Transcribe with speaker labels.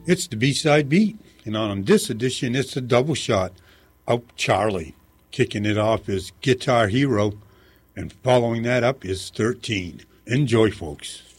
Speaker 1: It's the B-side beat, and on this edition, it's a double shot of Charlie. Kicking it off is Guitar Hero, and following that up is 13. Enjoy, folks.